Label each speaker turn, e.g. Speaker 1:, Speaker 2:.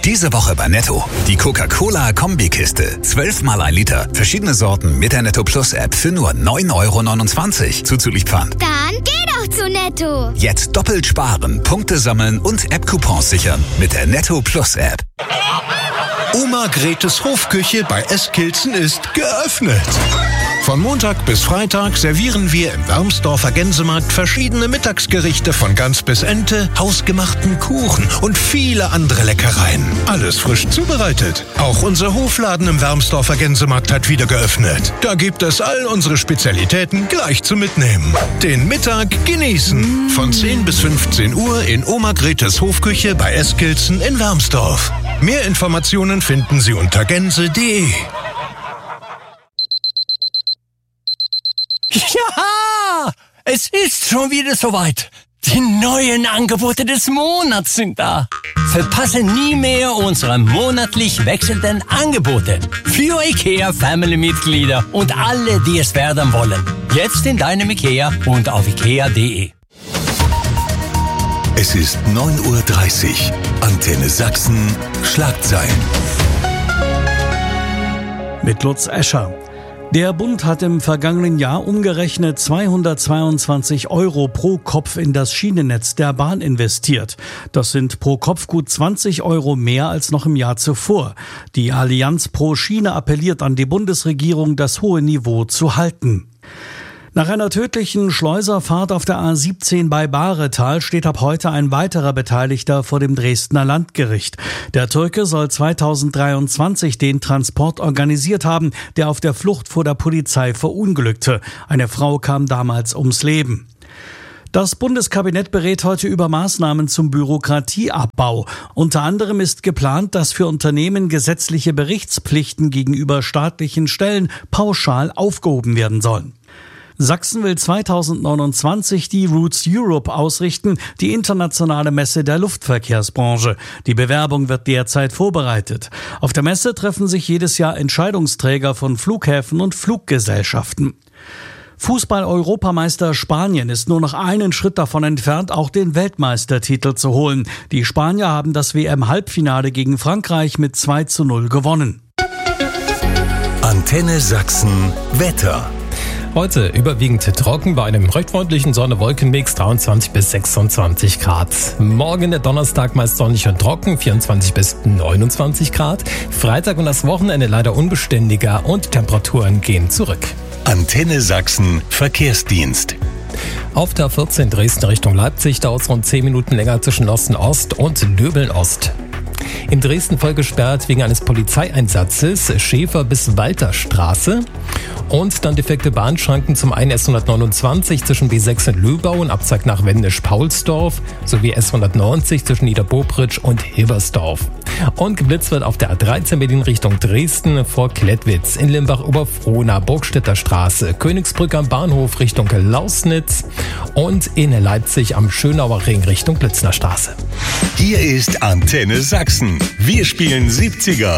Speaker 1: Diese Woche bei Netto. Die Coca-Cola-Kombikiste. 12 mal 1 Liter. Verschiedene Sorten mit der Netto Plus App für nur 9,29 € zuzüglich Pfand.
Speaker 2: Dann geh doch zu Netto.
Speaker 1: Jetzt doppelt sparen, Punkte sammeln und App-Coupons sichern mit der Netto Plus App.
Speaker 3: Oma Gretes Hofküche bei Eskilzen ist geöffnet. Von Montag bis Freitag servieren wir im Wermsdorfer Gänsemarkt verschiedene Mittagsgerichte von Gans bis Ente, hausgemachten Kuchen und viele andere Leckereien. Alles frisch zubereitet. Auch unser Hofladen im Wermsdorfer Gänsemarkt hat wieder geöffnet. Da gibt es all unsere Spezialitäten gleich zum Mitnehmen. Den Mittag genießen. Von 10 bis 15 Uhr in Oma Gretes Hofküche bei Eskilzen in Wermsdorf. Mehr Informationen finden Sie unter gänse.de.
Speaker 4: Ja, es ist schon wieder soweit. Die neuen Angebote des Monats sind da. Verpasse nie mehr unsere monatlich wechselnden Angebote für IKEA Family-Mitglieder und alle, die es werden wollen. Jetzt in deinem IKEA und auf ikea.de.
Speaker 3: Es ist 9:30 Uhr. Antenne Sachsen, Schlagzeilen.
Speaker 5: Mit Lutz Escher. Der Bund hat im vergangenen Jahr umgerechnet 222 € pro Kopf in das Schienennetz der Bahn investiert. Das sind pro Kopf gut 20 € mehr als noch im Jahr zuvor. Die Allianz pro Schiene appelliert an die Bundesregierung, das hohe Niveau zu halten. Nach einer tödlichen Schleuserfahrt auf der A17 bei Bahretal steht ab heute ein weiterer Beteiligter vor dem Dresdner Landgericht. Der Türke soll 2023 den Transport organisiert haben, der auf der Flucht vor der Polizei verunglückte. Eine Frau kam damals ums Leben. Das Bundeskabinett berät heute über Maßnahmen zum Bürokratieabbau. Unter anderem ist geplant, dass für Unternehmen gesetzliche Berichtspflichten gegenüber staatlichen Stellen pauschal aufgehoben werden sollen. Sachsen will 2029 die Roots Europe ausrichten, die internationale Messe der Luftverkehrsbranche. Die Bewerbung wird derzeit vorbereitet. Auf der Messe treffen sich jedes Jahr Entscheidungsträger von Flughäfen und Fluggesellschaften. Fußball-Europameister Spanien ist nur noch einen Schritt davon entfernt, auch den Weltmeistertitel zu holen. Die Spanier haben das WM-Halbfinale gegen Frankreich mit 2:0 gewonnen.
Speaker 3: Antenne Sachsen, Wetter.
Speaker 6: Heute überwiegend trocken bei einem recht freundlichen Sonne-Wolken-Mix, 23 bis 26 Grad. Morgen der Donnerstag meist sonnig und trocken, 24 bis 29 Grad. Freitag und das Wochenende leider unbeständiger und Temperaturen gehen zurück.
Speaker 3: Antenne Sachsen, Verkehrsdienst.
Speaker 6: Auf der 14 Dresden Richtung Leipzig dauert es rund 10 Minuten länger zwischen Lossen-Ost und Döbeln-Ost. In Dresden voll gesperrt wegen eines Polizeieinsatzes, Schäfer bis Walterstraße. Und dann defekte Bahnschranken zum einen S129 zwischen B6 in Löbau und Abzweig nach Wendisch-Paulsdorf sowie S190 zwischen Niederbobritsch und Hilbersdorf. Und geblitzt wird auf der A13 Berlin Richtung Dresden vor Klettwitz, in Limbach-Oberfrohna, Burgstädter Straße, Königsbrücke am Bahnhof Richtung Lausnitz und in Leipzig am Schönauer Ring Richtung Blitzner Straße.
Speaker 3: Hier ist Antenne Sachsen. Wir spielen 70er.